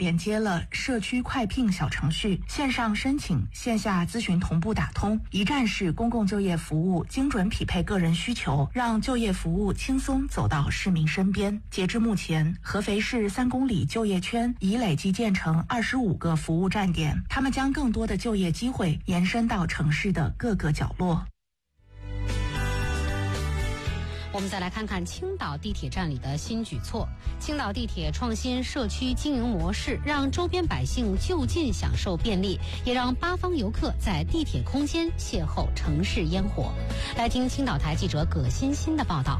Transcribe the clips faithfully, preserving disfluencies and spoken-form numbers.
连接了社区快聘小程序，线上申请、线下咨询同步打通，一站式公共就业服务精准匹配个人需求，让就业服务轻松走到市民身边。截至目前，合肥市三公里就业圈已累计建成二十五个服务站点，他们将更多的就业机会延伸到城市的各个角落。 我们再来看看青岛地铁站里的新举措。青岛地铁创新社区经营模式，让周边百姓就近享受便利，也让八方游客在地铁空间邂逅城市烟火。来听青岛台记者葛欣欣的报道。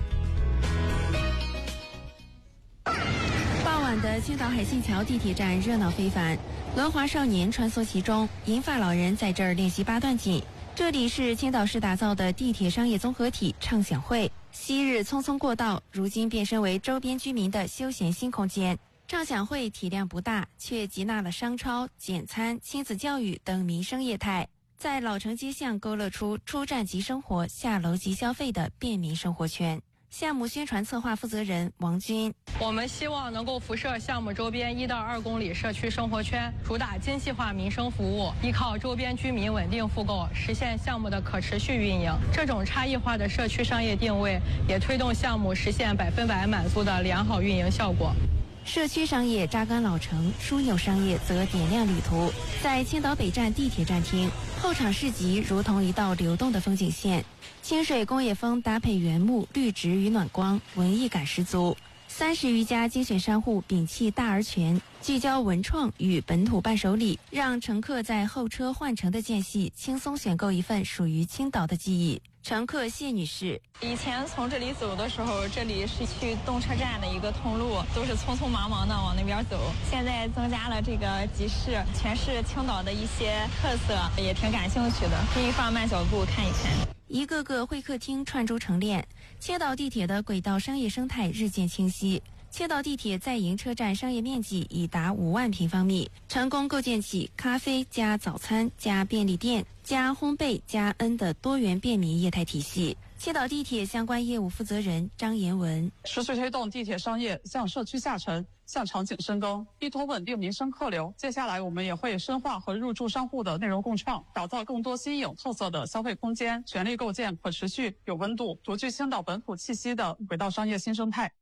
傍晚的青岛海信桥地铁站热闹非凡，轮滑少年穿梭其中，银发老人在这儿练习八段锦。这里是青岛市打造的地铁商业综合体畅享会。昔日匆匆过道，如今变身为周边居民的休闲新空间。畅享会体量不大，却集纳了商超、简餐、亲子教育等民生业态，在老城街巷勾勒出出站即生活、下楼即消费的便民生活圈。项目宣传策划负责人王军： 我们希望能够辐射项目周边一到二公里社区生活圈，主打精细化民生服务，依靠周边居民稳定复购，实现项目的可持续运营。这种差异化的社区商业定位，也推动项目实现百分百满足的良好运营效果。 社区商业扎根老城，枢纽商业则点亮旅途。在青岛北站地铁站厅，后场市集如同一道流动的风景线，清水工业风搭配原木、绿植与暖光，文艺感十足。三十余家精选商户摒弃大而全，聚焦文创与本土伴手礼，让乘客在候车换乘的间隙轻松选购一份属于青岛的记忆。乘客谢女士： 以前从这里走的时候，这里是去动车站的一个通路，都是匆匆忙忙的往那边走。现在增加了这个集市，全是青岛的一些特色，也挺感兴趣的，可以放慢脚步看一看。 一个个会客厅串珠成链，青岛地铁的轨道商业生态日渐清晰。青岛地铁在营车站商业面积已达五万平方米，成功构建起咖啡加早餐加便利店加烘焙加 N 的多元便民业态体系。青岛地铁相关业务负责人张延文： 持续推动地铁商业向社区下沉、向场景深耕，依托稳定民生客流。接下来我们也会深化和入驻商户的内容共创，打造更多新颖特色的消费空间，全力构建可持续、有温度、独具青岛本土气息的轨道商业新生态。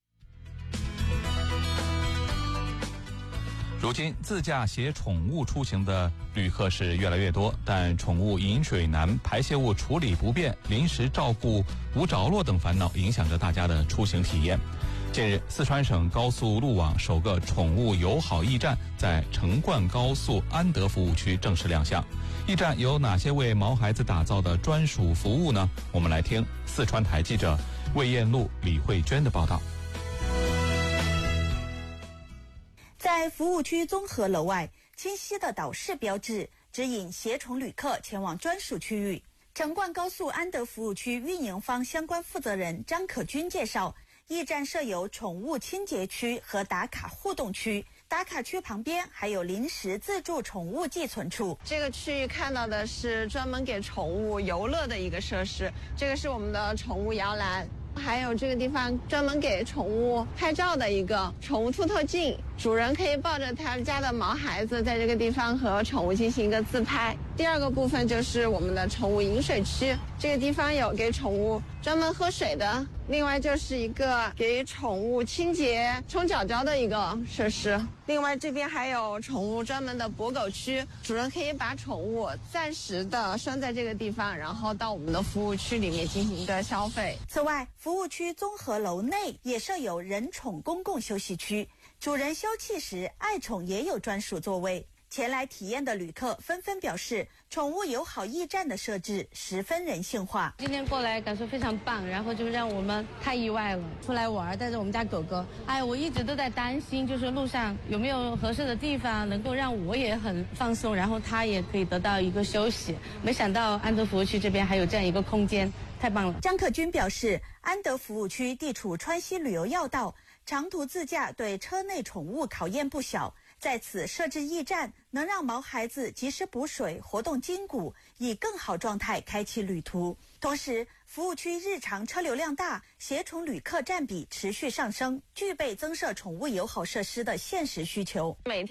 如今自驾携宠物出行的旅客是越来越多，但宠物饮水难、排泄物处理不便、临时照顾无着落等烦恼影响着大家的出行体验。近日，四川省高速路网首个宠物友好驿站在成灌高速安德服务区正式亮相。驿站有哪些为毛孩子打造的专属服务呢？我们来听四川台记者魏艳露、李慧娟的报道。 在服务区综合楼外，清晰的导示标志指引携宠旅客前往专属区域。成灌高速安德服务区运营方相关负责人张可军介绍，驿站设有宠物清洁区和打卡互动区，打卡区旁边还有临时自助宠物寄存处。 这个区域看到的是专门给宠物游乐的一个设施，这个是我们的宠物摇篮。还有这个地方专门给宠物拍照的一个宠物凸透镜，主人可以抱着他们家的毛孩子在这个地方和宠物进行一个自拍。第二个部分就是我们的宠物饮水区，这个地方有给宠物专门喝水的，另外就是一个给宠物清洁冲脚胶的一个设施。另外这边还有宠物专门的博狗区，主人可以把宠物暂时的拴在这个地方，然后到我们的服务区里面进行一个消费。 此外，服务区综合楼内也设有人宠公共休息区，主人休憩时爱宠也有专属座位。前来体验的旅客纷纷表示，宠物友好驿站的设置十分人性化。 今天过来感受非常棒，然后就让我们太意外了。出来玩带着我们家狗狗，哎，我一直都在担心，就是路上有没有合适的地方能够让我也很放松，然后它也可以得到一个休息。没想到安德服务区这边还有这样一个空间，太棒了。 张可军表示，安德服务区地处川西旅游要道，长途自驾对车内宠物考验不小。在此设置驿站，能让毛孩子及时补水、活动筋骨，以更好状态开启旅途。同时，服务区日常车流量大，携宠旅客占比持续上升，具备增设宠物友好设施的现实需求。 每天